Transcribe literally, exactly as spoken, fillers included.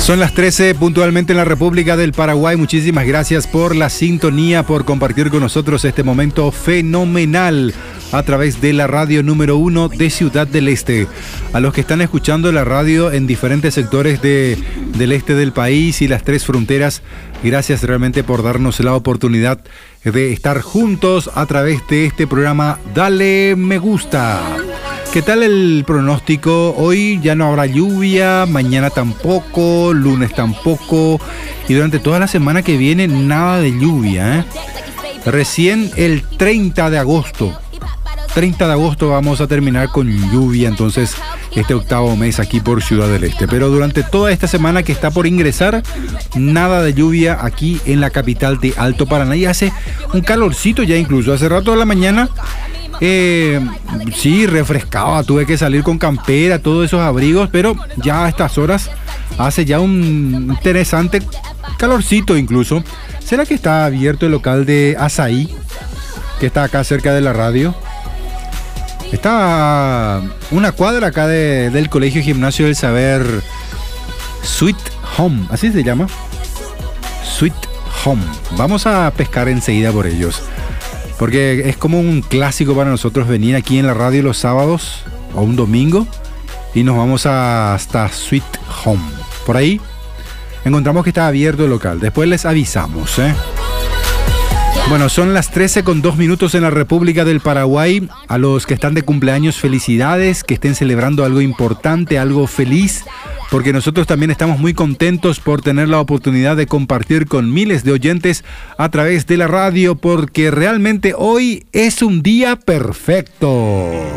Son las trece puntualmente en la República del Paraguay. Muchísimas gracias por la sintonía, por compartir con nosotros este momento fenomenal a través de la radio número uno de Ciudad del Este. A los que están escuchando la radio en diferentes sectores de, del este del país y las tres fronteras, gracias realmente por darnos la oportunidad de estar juntos a través de este programa Dale Me Gusta. ¿Qué tal el pronóstico? Hoy ya no habrá lluvia, mañana tampoco, lunes tampoco, y durante toda la semana que viene nada de lluvia, ¿eh? Recién el treinta de agosto, treinta de agosto vamos a terminar con lluvia, entonces este octavo mes aquí por Ciudad del Este. Pero durante toda esta semana que está por ingresar, nada de lluvia aquí en la capital de Alto Paraná, y hace un calorcito ya incluso. Hace rato de la mañana Eh, sí, refrescaba, tuve que salir con campera, todos esos abrigos, pero ya a estas horas hace ya un interesante calorcito incluso. ¿Será que está abierto el local de Azaí, que está acá cerca de la radio? Está una cuadra acá de, del Colegio Gimnasio del Saber, Sweet Home, así se llama, Sweet Home. Vamos a pescar enseguida por ellos, porque es como un clásico para nosotros venir aquí en la radio los sábados o un domingo y nos vamos a, hasta Sweet Home. Por ahí encontramos que está abierto el local. Después les avisamos, ¿eh? Bueno, son las trece con dos minutos en la República del Paraguay. A los que están de cumpleaños, felicidades, que estén celebrando algo importante, algo feliz, porque nosotros también estamos muy contentos por tener la oportunidad de compartir con miles de oyentes a través de la radio, porque realmente hoy es un día perfecto.